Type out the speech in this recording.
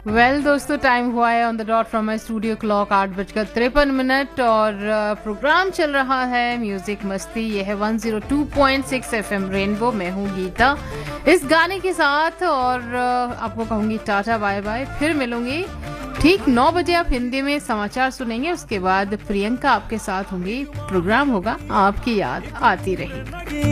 दोस्तों, टाइम हुआ है on the dot from my studio clock 8:53 और प्रोग्राम चल रहा है म्यूजिक मस्ती। ये है 102.6 FM रेनबो। मैं हूँ गीता इस गाने के साथ और आपको कहूँगी टाटा बाय बाय। फिर मिलूंगी ठीक 9 बजे। आप हिंदी में समाचार सुनेंगे, उसके बाद प्रियंका आपके साथ होंगी। प्रोग्राम होगा आपकी याद आती रहेगी।